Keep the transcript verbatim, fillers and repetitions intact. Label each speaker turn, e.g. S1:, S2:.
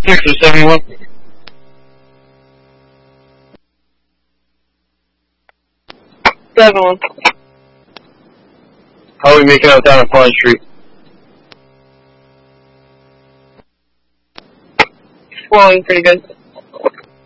S1: Six or seventy-one.
S2: Seven one.
S1: How are we making out down on Pine Street?
S2: Flowing pretty good.